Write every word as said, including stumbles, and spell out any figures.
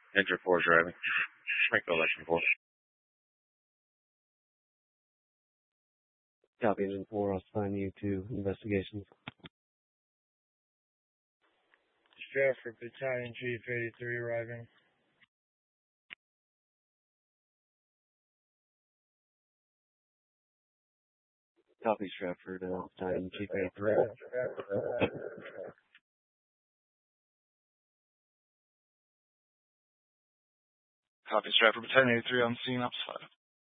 Enter four driving. Franco election four. Copy, Engine four. I'll assign you to investigations. Stratford Battalion Chief eighty-three arriving. Copy, Stratford. Uh, Battalion Chief eighty-three. Copy, Stratford Battalion eighty-three on scene, ops five.